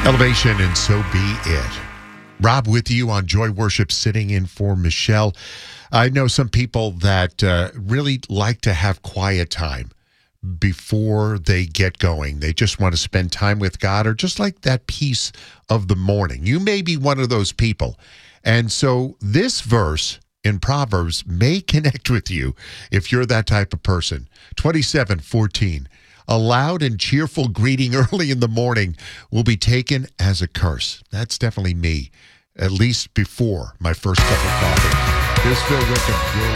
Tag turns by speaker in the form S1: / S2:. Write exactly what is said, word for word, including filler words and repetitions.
S1: Elevation, and so be it. Rob with you on Joy Worship, sitting in for Michelle. I know some people that uh, really like to have quiet time before they get going. They just want to spend time with God, or just like that peace of the morning. You may be one of those people. And so this verse in Proverbs may connect with you if you're that type of person. twenty-seven fourteen. A loud and cheerful greeting early in the morning will be taken as a curse. That's definitely me, at least before my first cup of coffee. Here's Phil Wickham.